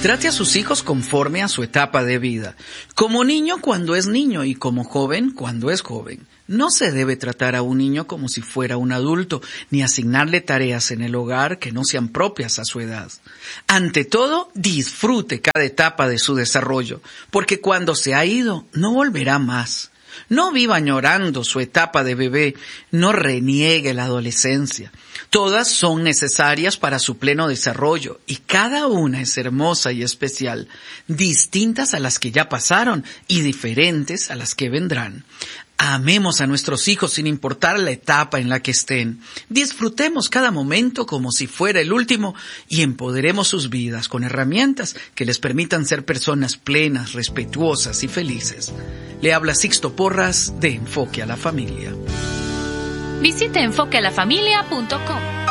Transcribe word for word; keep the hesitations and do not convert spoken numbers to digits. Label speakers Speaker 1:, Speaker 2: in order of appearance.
Speaker 1: Trate a sus hijos conforme a su etapa de vida. Como niño cuando es niño y como joven cuando es joven. No se debe tratar a un niño como si fuera un adulto, ni asignarle tareas en el hogar que no sean propias a su edad. Ante todo, disfrute cada etapa de su desarrollo, porque cuando se ha ido, no volverá más. No viva añorando su etapa de bebé, no reniegue la adolescencia. Todas son necesarias para su pleno desarrollo y cada una es hermosa y especial, distintas a las que ya pasaron y diferentes a las que vendrán. Amemos a nuestros hijos sin importar la etapa en la que estén. Disfrutemos cada momento como si fuera el último y empoderemos sus vidas con herramientas que les permitan ser personas plenas, respetuosas y felices. Le habla Sixto Porras de Enfoque a la Familia.
Speaker 2: Visite enfoque a la familia punto com.